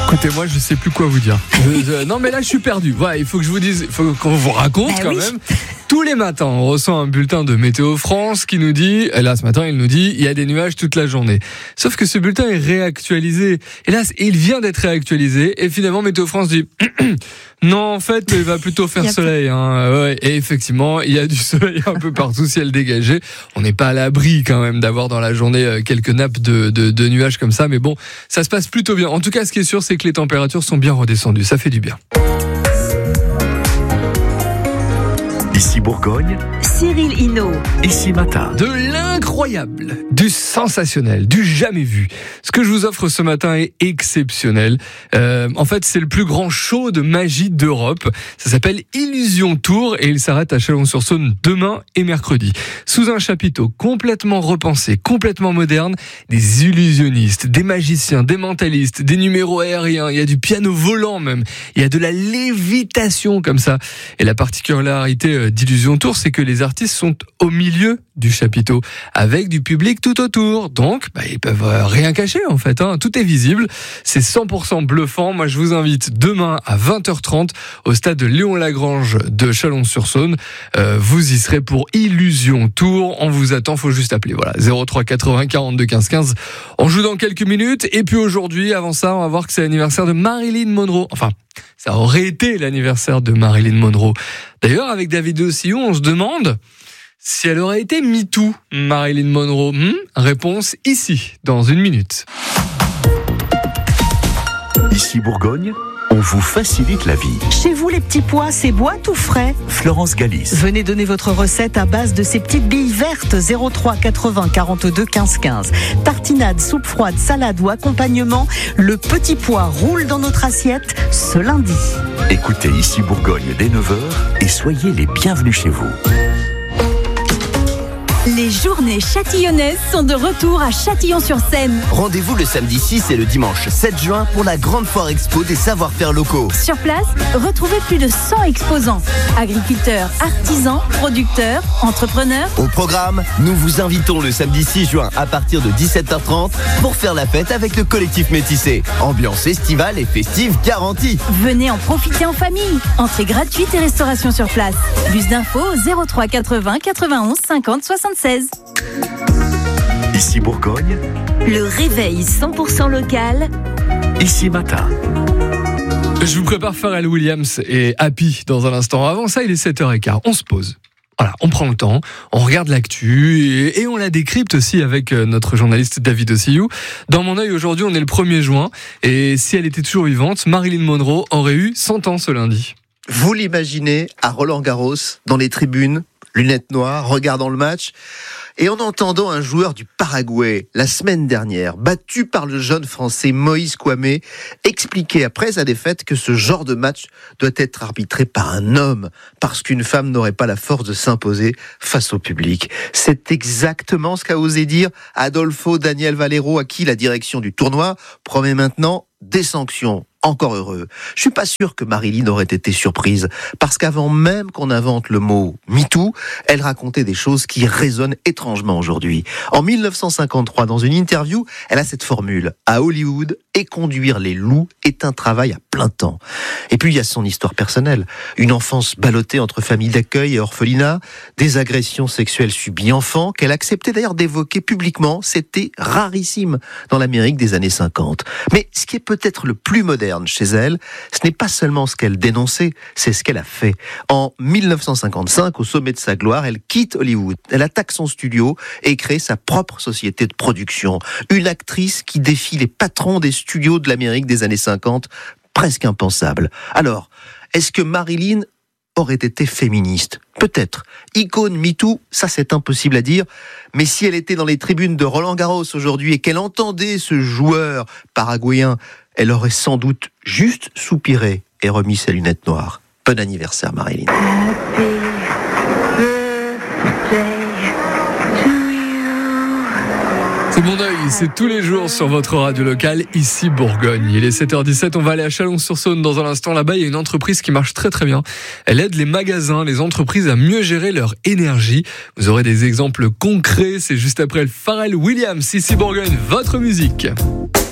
Écoutez, moi, je sais plus quoi vous dire. Non, mais là, je suis perdu. Voilà, il faut que je vous dise, il faut qu'on vous raconte même. Tous les matins, on reçoit un bulletin de Météo France qui nous dit, et là, ce matin, il nous dit, il y a des nuages toute la journée. Sauf que ce bulletin est réactualisé. Et là, il vient d'être réactualisé. Et finalement, Météo France dit, non, en fait, il va plutôt faire soleil. Ouais. Et effectivement, il y a du soleil un peu partout, ciel dégagé. On n'est pas à l'abri quand même d'avoir dans la journée quelques nappes de nuages comme ça. Mais bon, ça se passe plutôt bien. En tout cas, ce qui est sûr, c'est que les températures sont bien redescendues. Ça fait du bien. Ici Bourgogne, Cyril Hinault. Ici Matin. De l'incroyable, du sensationnel, du jamais vu. Ce que je vous offre ce matin est exceptionnel. En fait, c'est le plus grand show de magie d'Europe. Ça s'appelle Illusion Tour et il s'arrête à Chalon-sur-Saône demain et mercredi. Sous un chapiteau complètement repensé, complètement moderne, des illusionnistes, des magiciens, des mentalistes, des numéros aériens. Il y a du piano volant même. Il y a de la lévitation comme ça. Et la particularité d'Illusion Tour, c'est que les artistes sont au milieu du chapiteau, avec du public tout autour. Donc, ils peuvent rien cacher en fait. Tout est visible. C'est 100% bluffant. Moi, je vous invite demain à 20h30 au stade Léon-Lagrange de Chalon-sur-Saône. Vous y serez pour Illusion Tour. On vous attend. Faut juste appeler. Voilà, 03 80 42 15 15. On joue dans quelques minutes. Et puis aujourd'hui, avant ça, on va voir que c'est l'anniversaire de Marilyn Monroe. Enfin, ça aurait été l'anniversaire de Marilyn Monroe. D'ailleurs, avec David Ossillon, on se demande si elle aurait été MeToo, Marilyn Monroe. Réponse ici, dans une minute. Ici Bourgogne, on vous facilite la vie. Chez vous, les petits pois, c'est boîte ou frais? Florence Galis. Venez donner votre recette à base de ces petites billes vertes. 03 80 42 15 15. Tartinade, soupe froide, salade ou accompagnement, le petit pois roule dans notre assiette ce lundi. Écoutez Ici Bourgogne dès 9h et soyez les bienvenus chez vous. Les journées châtillonnaises sont de retour à Châtillon-sur-Seine. Rendez-vous le samedi 6 et le dimanche 7 juin pour la grande foire expo des savoir-faire locaux. Sur place, retrouvez plus de 100 exposants. Agriculteurs, artisans, producteurs, entrepreneurs. Au programme, nous vous invitons le samedi 6 juin à partir de 17h30 pour faire la fête avec le collectif Métissé. Ambiance estivale et festive garantie. Venez en profiter en famille. Entrée gratuite et restauration sur place. Plus d'infos 03 80 91 50 76. Ici Bourgogne, Le réveil 100% local. Ici Matin. Je vous prépare Pharrell Williams et Happy dans un instant. Avant ça, il est 7h15. On se pose. Voilà, on prend le temps, on regarde l'actu et on la décrypte aussi avec notre journaliste David Ossillou. Dans mon œil, aujourd'hui, on est le 1er juin et si elle était toujours vivante, Marilyn Monroe aurait eu 100 ans ce lundi. Vous l'imaginez à Roland-Garros, dans les tribunes, lunettes noires, regardant le match, et en entendant un joueur du Paraguay, la semaine dernière, battu par le jeune Français Moïse Kouamé, expliquer après sa défaite que ce genre de match doit être arbitré par un homme, parce qu'une femme n'aurait pas la force de s'imposer face au public. C'est exactement ce qu'a osé dire Adolfo Daniel Valero, à qui la direction du tournoi promet maintenant des sanctions. Encore heureux. Je suis pas sûr que Marilyn aurait été surprise, parce qu'avant même qu'on invente le mot MeToo, elle racontait des choses qui résonnent étrangement aujourd'hui. En 1953, dans une interview, elle a cette formule: à Hollywood, éconduire les loups est un travail à plein temps. Et puis il y a son histoire personnelle, une enfance ballottée entre famille d'accueil et orphelinat, des agressions sexuelles subies enfant, qu'elle acceptait d'ailleurs d'évoquer publiquement. C'était rarissime dans l'Amérique des années 50. Mais ce qui est peut-être le plus moderne chez elle, ce n'est pas seulement ce qu'elle dénonçait, c'est ce qu'elle a fait. En 1955, au sommet de sa gloire, elle quitte Hollywood. Elle attaque son studio et crée sa propre société de production. Une actrice qui défie les patrons des studios de l'Amérique des années 50, presque impensable. Alors, est-ce que Marilyn aurait été féministe? Peut-être. Icône MeToo, ça c'est impossible à dire, mais si elle était dans les tribunes de Roland-Garros aujourd'hui et qu'elle entendait ce joueur paraguayen, elle aurait sans doute juste soupiré et remis ses lunettes noires. Bon anniversaire Marilyn. C'est mon œil, c'est tous les jours sur votre radio locale, ici Bourgogne. Il est 7h17, on va aller à Chalon-sur-Saône dans un instant. Là-bas, il y a une entreprise qui marche très très bien. Elle aide les magasins, les entreprises à mieux gérer leur énergie. Vous aurez des exemples concrets, c'est juste après le Pharrell Williams, ici Bourgogne, votre musique.